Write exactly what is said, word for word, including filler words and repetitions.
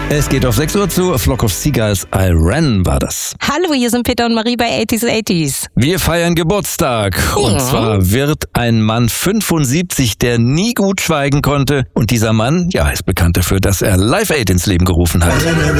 Es geht auf sechs Uhr zu. A Flock of Seagulls, I Ran war das. Hallo, hier sind Peter und Marie bei eighties eighties. Wir feiern Geburtstag. Und Ja. zwar wird ein Mann fünfundsiebzig, der nie gut schweigen konnte. Und dieser Mann, ja, ist bekannt dafür, dass er Live Aid ins Leben gerufen hat.